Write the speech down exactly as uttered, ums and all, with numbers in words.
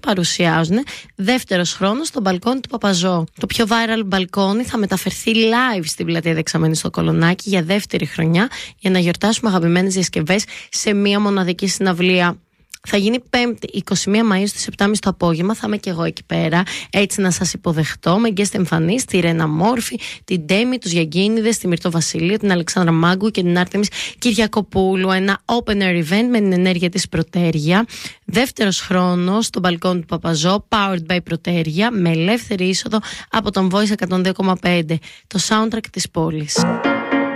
παρουσιάζουν δεύτερος χρόνος στο μπαλκόνι του Παπαζό. Το πιο viral μπαλκόνι θα μεταφερθεί live στην πλατεία Δεξαμένη στο Κολονάκι για δεύτερη χρονιά, για να γιορτάσουμε αγαπημένες διασκευές σε μία μοναδική συναυλία. Θα γίνει Πέμπτη, εικοστή πρώτη Μαΐου στις επτά και μισή το απόγευμα. Θα είμαι και εγώ εκεί πέρα, έτσι να σας υποδεχτώ με guest εμφανίσεις τη Ρένα Μόρφη, την Ντέμι, τους Γιαγκίνιδες, τη Μυρτώ Βασιλείου, την Αλεξάνδρα Μάγκου και την Άρτεμις Κυριακοπούλου. Ένα open air event με την ενέργεια της Πρωτέρια. Δεύτερος χρόνος στο μπαλκόνι του Παπαζό, powered by Πρωτέρια, με ελεύθερη είσοδο από τον Voice εκατόν δύο κόμμα πέντε, το soundtrack της πόλης.